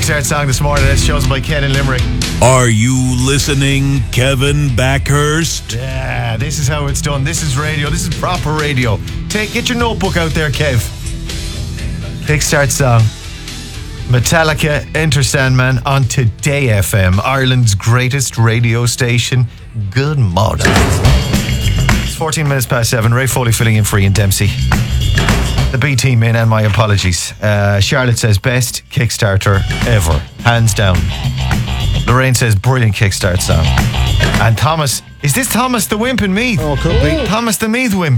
Kickstart song this morning. It's chosen by Ken in Limerick. Are you listening, Kevin Backhurst? Yeah, this is how it's done. This is radio. This is proper radio. Get your notebook out there, Kev. Kickstart song. Metallica, Enter Sandman on Today FM, Ireland's greatest radio station. Good morning. It's 14 minutes past 7. Ray Foley filling in for Ian Dempsey. The B team in, and my apologies. Charlotte says best Kickstarter ever, hands down. Lorraine says brilliant Kickstart song. And Thomas, is this Thomas the Wimp in Meath? Oh, could be. Thomas the Meath Wimp.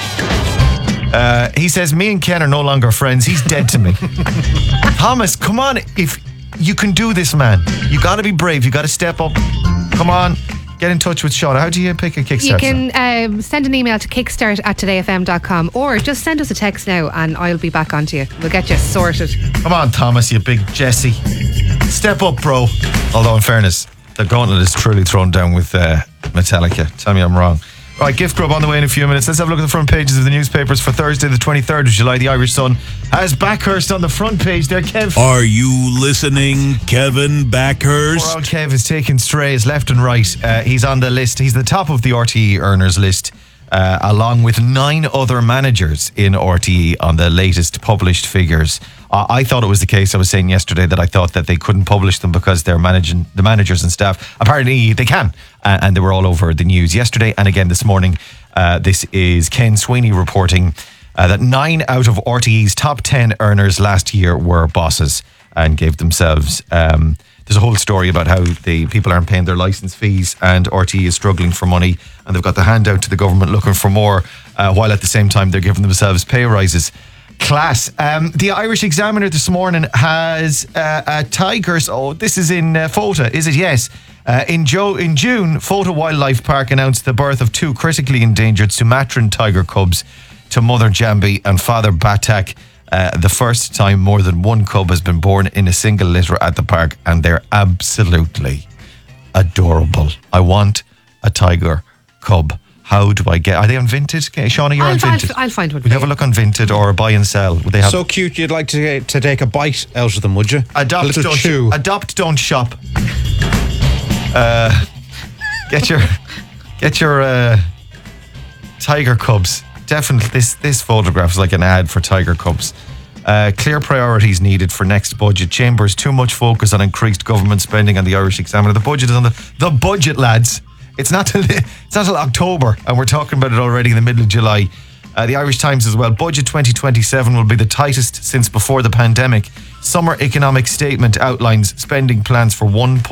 He says me and Ken are no longer friends. He's dead to me. Thomas, come on, if you can do this, man. You got to be brave. You got to step up. Come on. Get in touch with Sean. How do you pick a Kickstart? You can send an email to kickstart@todayfm.com or just send us a text now and I'll be back onto you. We'll get you sorted. Come on, Thomas, you big Jesse. Step up, bro. Although, in fairness, the gauntlet is truly thrown down with Metallica. Tell me I'm wrong. Right, Gift Grub on the way in a few minutes. Let's have a look at the front pages of the newspapers for Thursday the 23rd of July. The Irish Sun has Backhurst on the front page there, Kev. Are you listening, Kevin Backhurst? Poor old Kev is taking strays left and right. He's on the list. He's the top of the RTE earners list, along with 9 other managers in RTE on the latest published figures. I thought it was the case. I was saying yesterday that I thought that they couldn't publish them because they're managing the managers and staff. Apparently they can, and they were all over the news yesterday and again this morning. This is Ken Sweeney reporting that 9 out of RTE's top 10 earners last year were bosses and gave themselves. There's a whole story about how the people aren't paying their licence fees and RTE is struggling for money and they've got the hand out to the government looking for more, while at the same time they're giving themselves pay rises. Class. The Irish Examiner this morning has tigers. Oh, this is in FOTA, is it? Yes. In June, FOTA Wildlife Park announced the birth of 2 critically endangered Sumatran tiger cubs to Mother Jambi and Father Batak. The first time more than 1 cub has been born in a single litter at the park, and they're absolutely adorable. I want a tiger cub. How do I get? Are they on Vinted? Okay, Shauna, you're on Vinted. I'll find one. We'd have a look on Vinted or buy and sell. Would they have So cute, you'd like to take a bite out of them, would you? adopt? A little Don't chew. adopt, don't shop. Get your tiger cubs. Definitely, this photograph is like an ad for tiger cubs. Clear priorities needed for next budget. Chambers too much focus on increased government spending on the Irish Examiner. The budget is on the budget, lads. It's not till October, and we're talking about it already in the middle of July. The Irish Times as well. Budget 2027 will be the tightest since before the pandemic. Summer economic statement outlines spending plans for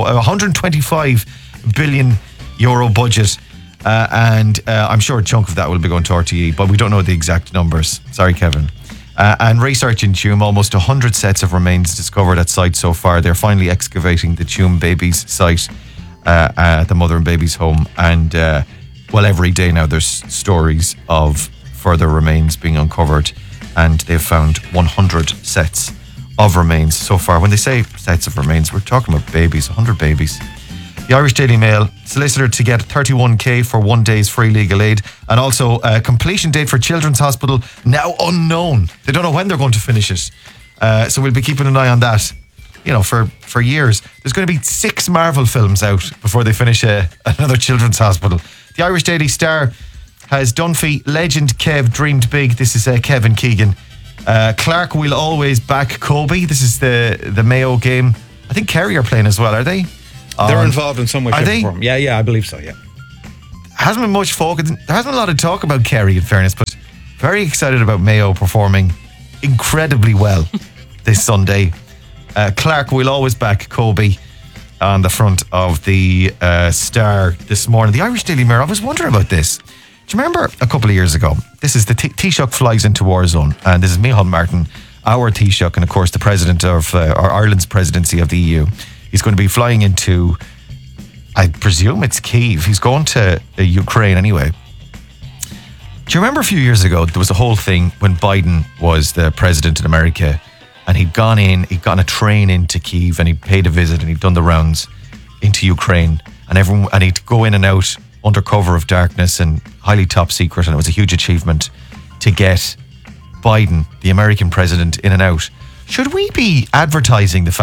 125 billion euro budget, and I'm sure a chunk of that will be going to RTE, but we don't know the exact numbers. Sorry, Kevin. And research in Tuam, almost 100 sets of remains discovered at site so far. They're finally excavating the Tuam Babies site at the mother and baby's home, and every day now there's stories of further remains being uncovered, and they've found 100 sets of remains so far. When they say sets of remains, we're talking about babies, 100 babies. The Irish Daily Mail, solicitor to get 31k for 1 day's free legal aid, and also a completion date for Children's Hospital now unknown. They don't know when they're going to finish it, so we'll be keeping an eye on that. You know, for years. There's going to be 6 Marvel films out before they finish another children's hospital. The Irish Daily Star has Dunphy legend Kev dreamed big. This is Kevin Keegan. Clark will always back Kobe. This is the Mayo game. I think Kerry are playing as well, are they? They're involved in some way, Are shape, they? or form. Yeah, I believe so, yeah. Hasn't been much focus. There hasn't been a lot of talk about Kerry, in fairness, but very excited about Mayo performing incredibly well this Sunday. Clark will always back Kobe on the front of the Star this morning. The Irish Daily Mirror, I was wondering about this. Do you remember a couple of years ago? This is the Taoiseach flies into Warzone, and this is Micheál Martin, our Taoiseach, and of course the president of Ireland's presidency of the EU. He's going to be flying into, I presume it's Kyiv. He's going to Ukraine anyway. Do you remember a few years ago, there was a whole thing when Biden was the president in America, and he'd gone a train into Kyiv, and he'd paid a visit, and he'd done the rounds into Ukraine, and he'd go in and out under cover of darkness and highly top secret, and it was a huge achievement to get Biden, the American president, in and out. Should we be advertising the fact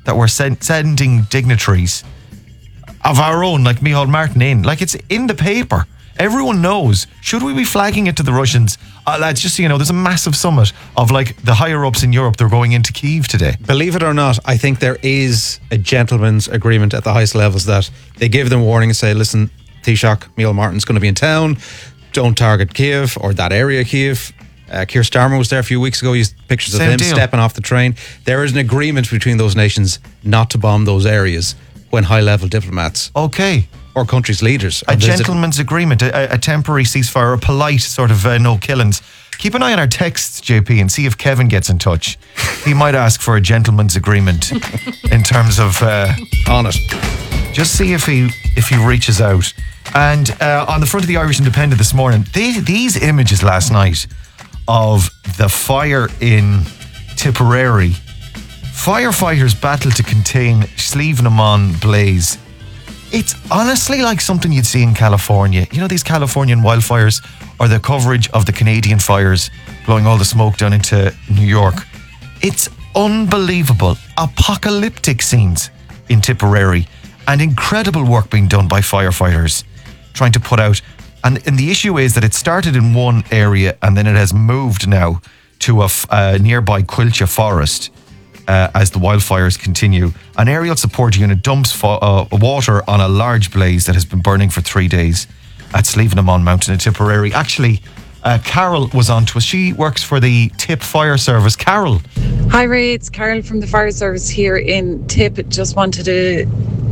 that we're sending dignitaries of our own, like Micheál Martin, in. Like, it's in the paper. Everyone knows. Should we be flagging it to the Russians? Lads, just so you know, there's a massive summit of like the higher ups in Europe. They're going into Kyiv today. Believe it or not, I think there is a gentleman's agreement at the highest levels that they give them warning and say, listen, Taoiseach, Micheál Martin's going to be in town. Don't target Kyiv or that area of Kyiv. Keir Starmer was there a few weeks ago. Used pictures of him stepping off the train. There is an agreement between those nations not to bomb those areas when high-level diplomats or countries' leaders are visiting. Gentleman's agreement, a temporary ceasefire, a polite sort of no killings. Keep an eye on our texts, JP, and see if Kevin gets in touch. He might ask for a gentleman's agreement in terms of on it. Just see if he reaches out. And on the front of the Irish Independent this morning, these images last night of the fire in Tipperary. Firefighters battle to contain Slievenamon blaze. It's honestly like something you'd see in California. You know, these Californian wildfires, or the coverage of the Canadian fires blowing all the smoke down into New York. It's unbelievable. Apocalyptic scenes in Tipperary, and incredible work being done by firefighters trying to put out. And the issue is that it started in one area and then it has moved now to a nearby Quilcha forest. As the wildfires continue, an aerial support unit dumps water on a large blaze that has been burning for 3 days at Slievenamon Mountain in Tipperary. Actually, Carol was on to us. She works for the Tip Fire Service. Carol. Hi Ray, it's Carol from the Fire Service here in Tip. Just wanted to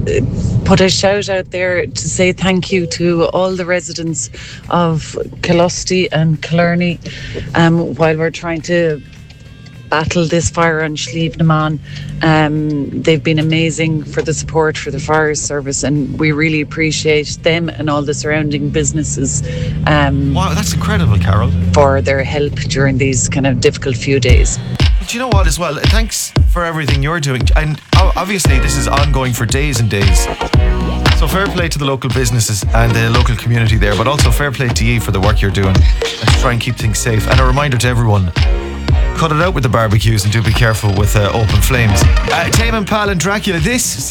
put a shout out there to say thank you to all the residents of Killusty and Killarney while we're trying to battle this fire on Slievenamon. They've been amazing for the support for the fire service, and we really appreciate them and all the surrounding businesses. Wow, that's incredible, Carol. For their help during these kind of difficult few days. But you know what as well? Thanks for everything you're doing. And obviously this is ongoing for days and days. So fair play to the local businesses and the local community there, but also fair play to you for the work you're doing and to try and keep things safe. And a reminder to everyone, cut it out with the barbecues and do be careful with open flames. Tame Impala and Dracula, this